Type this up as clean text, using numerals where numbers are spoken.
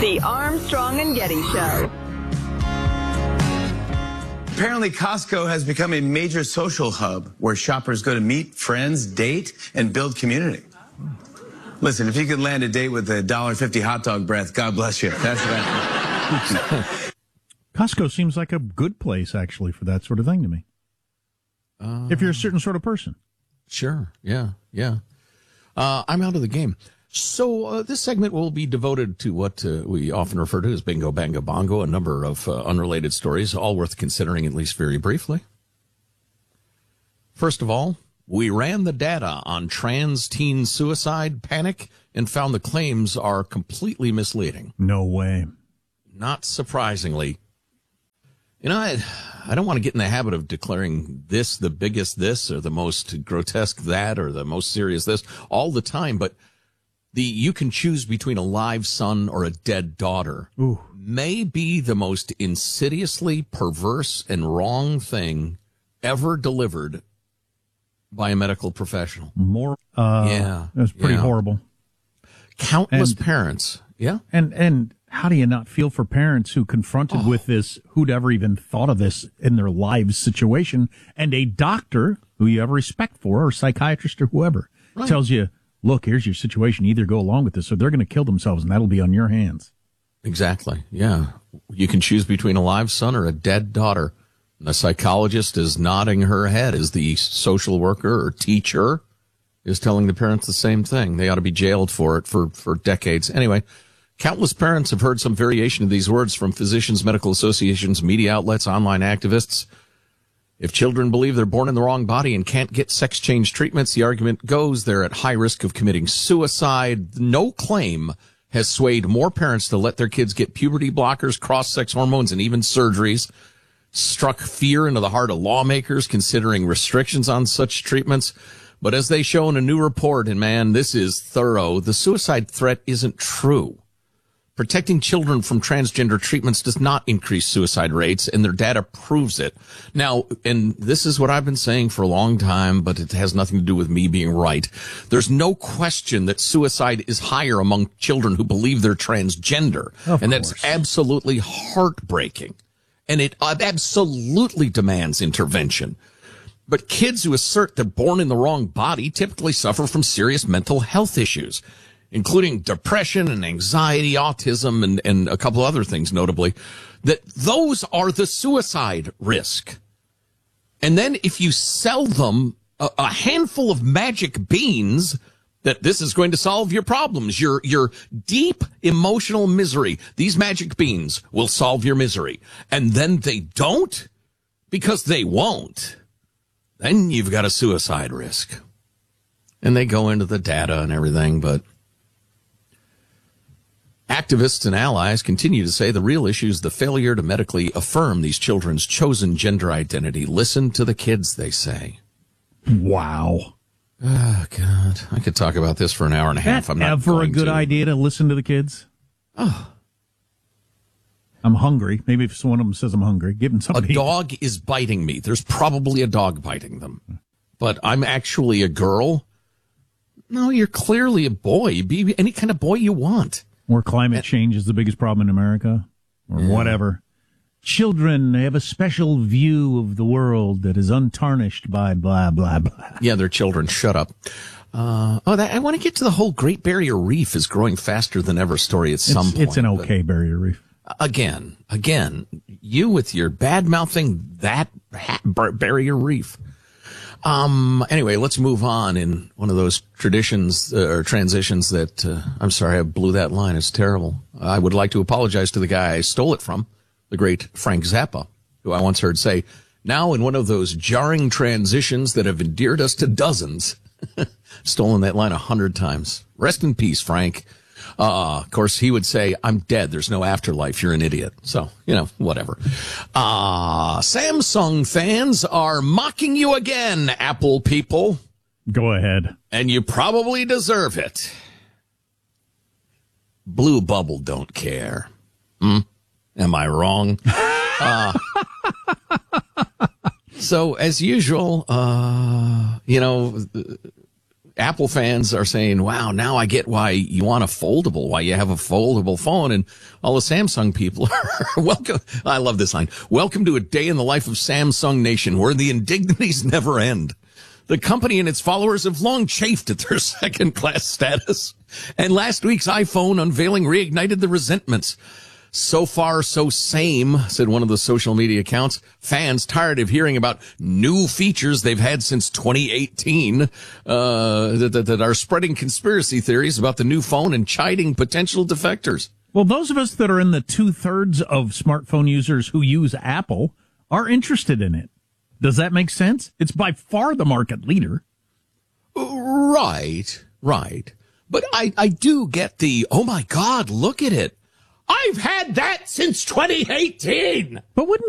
The Armstrong and Getty Show. Apparently, Costco has become a major social hub where shoppers go to meet friends, date, and build community. Listen, if you could land a date with a $1.50 hot dog breath, God bless you. That's what I Costco seems like a good place, actually, for that sort of thing to me. If you're a certain sort of person. Sure. Yeah. I'm out of the game. So this segment will be devoted to what we often refer to as Bingo, Bango, Bongo, a number of unrelated stories, all worth considering at least very briefly. First of all, we ran the data on trans teen suicide panic and found the claims are completely misleading. No way. Not surprisingly. You know, I don't want to get in the habit of declaring this the biggest this or the most grotesque that or the most serious this all the time, but you can choose between a live son or a dead daughter may be the most insidiously perverse and wrong thing ever delivered by a medical professional. It was pretty horrible. Countless parents. Yeah. And how do you not feel for parents who confronted with this, who'd ever even thought of this in their lives situation, and a doctor who you have respect for, or psychiatrist or whoever, tells you, look, here's your situation. Either go along with this or they're going to kill themselves, and that'll be on your hands. Exactly. Yeah. You can choose between a live son or a dead daughter. And the psychologist is nodding her head as the social worker or teacher is telling the parents the same thing. They ought to be jailed for it for decades. Anyway, countless parents have heard some variation of these words from physicians, medical associations, media outlets, online activists. If children believe they're born in the wrong body and can't get sex change treatments, the argument goes they're at high risk of committing suicide. No claim has swayed more parents to let their kids get puberty blockers, cross-sex hormones, and even surgeries. Struck fear into the heart of lawmakers considering restrictions on such treatments. But as they show in a new report, and man, this is thorough, the suicide threat isn't true. Protecting children from transgender treatments does not increase suicide rates, and their data proves it. Now, and this is what I've been saying for a long time, but it has nothing to do with me being right. There's no question that suicide is higher among children who believe they're transgender. And that's absolutely heartbreaking. And it absolutely demands intervention. But kids who assert they're born in the wrong body typically suffer from serious mental health issues, including depression and anxiety, autism, and a couple other things, notably, that those are the suicide risk. And then if you sell them a handful of magic beans, that this is going to solve your problems, your deep emotional misery, these magic beans will solve your misery. And then they don't, because they won't. Then you've got a suicide risk. And they go into the data and everything, but activists and allies continue to say the real issue is the failure to medically affirm these children's chosen gender identity. Listen to the kids, they say. Wow. Oh, God. I could talk about this for an hour and a half. I'm not ever a good idea to listen to the kids? Oh. I'm hungry. Maybe if one of them says I'm hungry, give them something. A dog is biting me. There's probably a dog biting them. But I'm actually a girl. No, you're clearly a boy. Be any kind of boy you want. Or climate change is the biggest problem in America, or whatever. Children have a special view of the world that is untarnished by blah, blah, blah. Yeah, they're children. Shut up. I want to get to the whole Great Barrier Reef is growing faster than ever story at some point. It's an okay barrier reef. Again, you with your bad-mouthing that barrier reef. Anyway, let's move on in one of those traditions or transitions that, I'm sorry, I blew that line. It's terrible. I would like to apologize to the guy I stole it from, the great Frank Zappa, who I once heard say, now in one of those jarring transitions that have endeared us to dozens. Stolen that line 100 times. Rest in peace, Frank. Of course, he would say, I'm dead. There's no afterlife. You're an idiot. So, whatever. Samsung fans are mocking you again, Apple people. Go ahead. And you probably deserve it. Blue Bubble don't care. Am I wrong? So, as usual, Apple Apple fans are saying, wow, now I get why you want a foldable, why you have a foldable phone. And all the Samsung people are welcome. I love this line. Welcome to a day in the life of Samsung Nation where the indignities never end. The company and its followers have long chafed at their second-class status. And last week's iPhone unveiling reignited the resentments. So far, so same, said one of the social media accounts. Fans tired of hearing about new features they've had since 2018 that are spreading conspiracy theories about the new phone and chiding potential defectors. Well, those of us that are in the 2/3 of smartphone users who use Apple are interested in it. Does that make sense? It's by far the market leader. Right. But I do get the, oh my God, look at it. I've had that since 2018. But wouldn't